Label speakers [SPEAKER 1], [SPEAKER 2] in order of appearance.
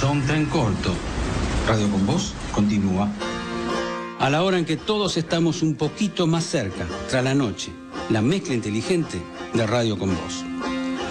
[SPEAKER 1] son tren corto. Radio con Vos continúa.
[SPEAKER 2] A la hora en que todos estamos un poquito más cerca, tras la noche, la mezcla inteligente de Radio con Vos.